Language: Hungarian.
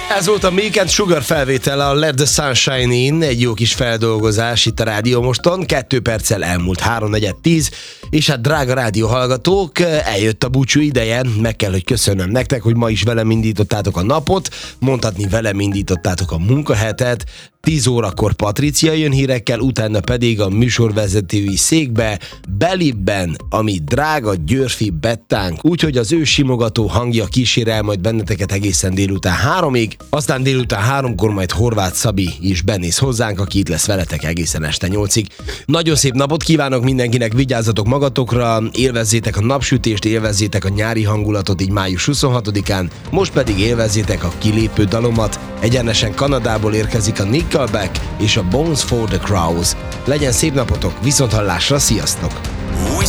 Ez volt a Milk and Sugar felvétele, a Let the Sunshine In, egy jó kis feldolgozás itt a Rádió Moston, 2 perccel elmúlt 3:10, és hát drága rádió hallgatók, eljött a búcsú ideje, meg kell, hogy köszönöm nektek, hogy ma is velem indítottátok a napot, mondhatni velem indítottátok a munkahetet. 10 órakor Patricia jön hírekkel, utána pedig a műsorvezetői székbe Belibben, ami drága Györfi Bettánk, úgyhogy az ő simogató hangja kísérel majd benneteket egészen délután 3-ig, aztán délután 3-kor majd Horváth Szabi is benéz hozzánk, aki itt lesz veletek egészen este 8-ig. Nagyon szép napot kívánok mindenkinek, vigyázzatok magatokra, élvezzétek a napsütést, élvezzétek a nyári hangulatot így május 26-án, most pedig élvezzétek a kilépő dalomat. Egyenesen Kanadából érkezik a Nickelback és a Bones for the Crows. Legyen szép napotok, viszonthallásra, sziasztok!